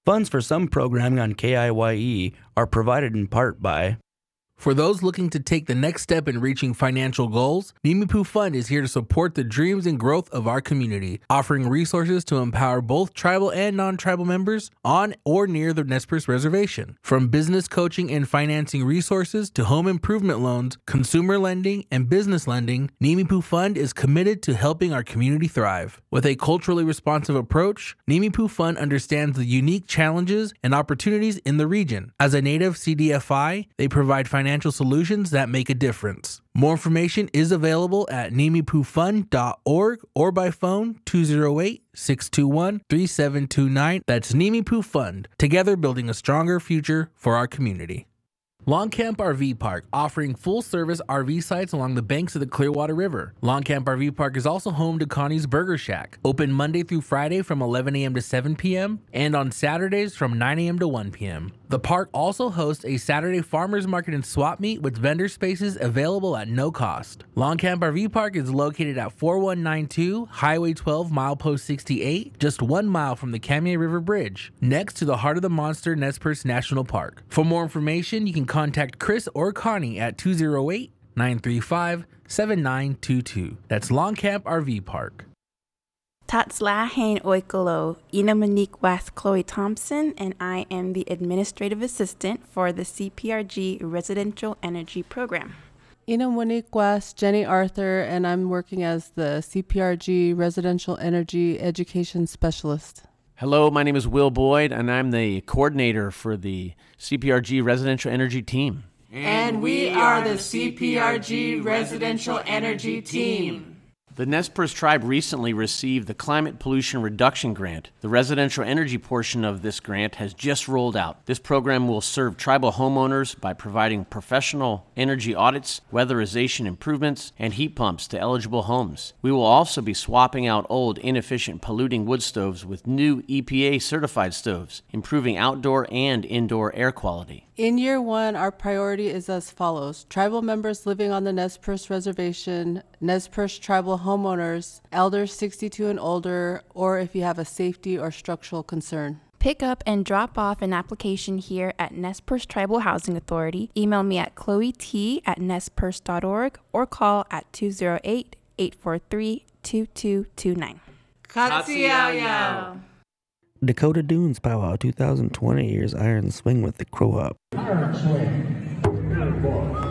Funds for some programming on KIYE are provided in part by... For those looking to take the next step in reaching financial goals, Nimipu Fund is here to support the dreams and growth of our community, offering resources to empower both tribal and non-tribal members on or near the Nez Perce Reservation. From business coaching and financing resources to home improvement loans, consumer lending, and business lending, Nimipu Fund is committed to helping our community thrive. With a culturally responsive approach, Nimipu Fund understands the unique challenges and opportunities in the region. As a native CDFI, they provide financial solutions that make a difference. More information is available at nimipufund.org or by phone 208-621-3729. That's Nimipu Fund, together building a stronger future for our community. Long Camp RV Park, offering full-service RV sites along the banks of the Clearwater River. Long Camp RV Park is also home to Connie's Burger Shack, open Monday through Friday from 11 a.m. to 7 p.m. and on Saturdays from 9 a.m. to 1 p.m. The park also hosts a Saturday farmers market and swap meet with vendor spaces available at no cost. Long Camp RV Park is located at 4192 Highway 12, Milepost 68, just 1 mile from the Kamiah River Bridge, next to the Heart of the Monster Nez Perce National Park. For more information, you can contact Chris or Connie at 208-935-7922. That's Long Camp RV Park. Tatsla Hain Oikolo, Ina Monique West, Chloe Thompson, and I am the Administrative Assistant for the CPRG Residential Energy Program. Ina Monique West, Jenny Arthur, and I'm working as the CPRG Residential Energy Education Specialist. Hello, my name is Will Boyd, and I'm the coordinator for the CPRG Residential Energy Team. And we are the CPRG Residential Energy Team. The Nez Perce Tribe recently received the Climate Pollution Reduction Grant. The residential energy portion of this grant has just rolled out. This program will serve tribal homeowners by providing professional energy audits, weatherization improvements, and heat pumps to eligible homes. We will also be swapping out old, inefficient, polluting wood stoves with new EPA-certified stoves, improving outdoor and indoor air quality. In year one, our priority is as follows. Tribal members living on the Nez Perce Reservation, Nez Perce tribal homeowners, elders 62 and older, or if you have a safety or structural concern. Pick up and drop off an application here at Nez Perce Tribal Housing Authority. Email me at chloet@nezperce.org or call at 208-843-2229. Katsiao. Dakota Dunes Powwow 2020 years Iron Swing with the Crow Up. Iron Swing. Good boy.